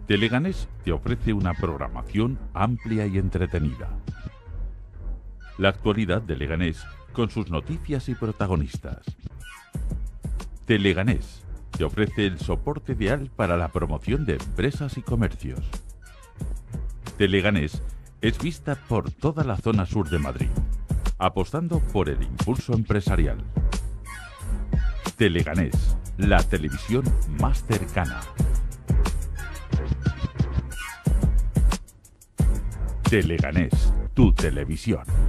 Teleganés te ofrece una programación amplia y entretenida. La actualidad de Leganés con sus noticias y protagonistas. Teleganés te ofrece el soporte ideal para la promoción de empresas y comercios. Teleganés es vista por toda la zona sur de Madrid, apostando por el impulso empresarial. Teleganés, la televisión más cercana. Teleganés, tu televisión.